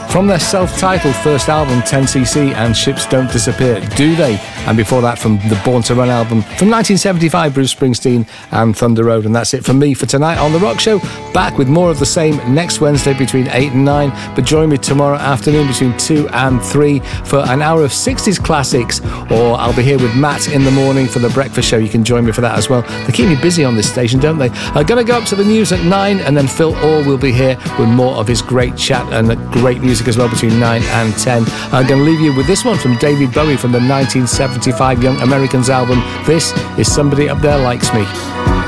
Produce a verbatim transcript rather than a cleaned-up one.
from their self-titled first album ten C C and Ships Don't Disappear, Do They? And before that from the Born to Run album from nineteen seventy-five, Bruce Springsteen and Thunder Road. And that's it from me for tonight on The Rock Show. Back with more of the same next Wednesday between eight and nine, but join me tomorrow afternoon between two and three for an hour of sixties classics, or I'll be here with Matt in the morning for The Breakfast Show. You can join me for that as well. They keep me busy on this station, don't they? I'm going to go up to the news at nine, and then Phil Orr will be here with more of his great chat and great music as well between nine and ten. I'm going to leave you with this one from David Bowie from the nineteen seventy-five Young Americans album. This is Somebody Up There Likes Me.